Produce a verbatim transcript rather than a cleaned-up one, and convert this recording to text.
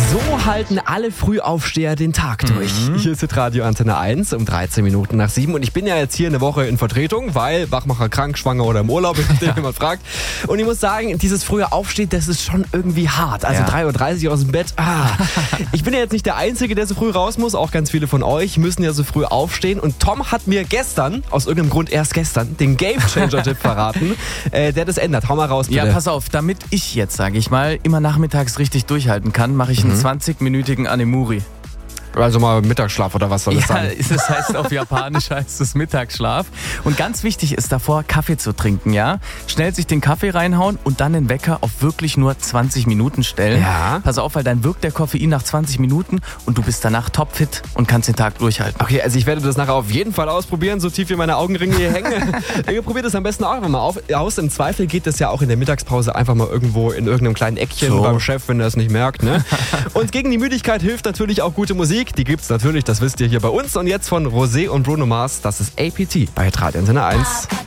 So halten alle Frühaufsteher den Tag durch. Mhm. Hier ist Radio Antenne eins um dreizehn Minuten nach sieben und ich bin ja jetzt hier eine Woche in Vertretung, weil Wachmacher krank, schwanger oder im Urlaub, wenn ja. jemand fragt. Und ich muss sagen, dieses frühe Aufstehen, das ist schon irgendwie hart. Also ja. drei Uhr dreißig aus dem Bett. Ah. Ich bin ja jetzt nicht der Einzige, der so früh raus muss. Auch ganz viele von euch müssen ja so früh aufstehen. Und Tom hat mir gestern, aus irgendeinem Grund erst gestern, den Gamechanger-Tipp verraten, äh, der das ändert. Hau mal raus, bitte. Ja, pass auf, damit ich jetzt, sage ich mal, immer nachmittags richtig durchhalten kann, mache ich einen mhm. zwanzig-minütigen Anemuri. Also mal Mittagsschlaf oder was soll das ja, sein? Das heißt auf Japanisch heißt es Mittagsschlaf. Und ganz wichtig ist davor, Kaffee zu trinken, ja? Schnell sich den Kaffee reinhauen und dann den Wecker auf wirklich nur zwanzig Minuten stellen. Ja. Pass auf, weil dann wirkt der Koffein nach zwanzig Minuten und du bist danach topfit und kannst den Tag durchhalten. Okay, also ich werde das nachher auf jeden Fall ausprobieren, so tief wie meine Augenringe hier hängen. Ihr probiert das am besten auch einfach mal auf. aus. Im Zweifel geht das ja auch in der Mittagspause einfach mal irgendwo in irgendeinem kleinen Eckchen so. Beim Chef, wenn er es nicht merkt. Ne? Und gegen die Müdigkeit hilft natürlich auch gute Musik. Die gibt's natürlich, das wisst ihr hier bei uns. Und jetzt von Rosé und Bruno Mars, das ist A P T bei Radio Antenne eins.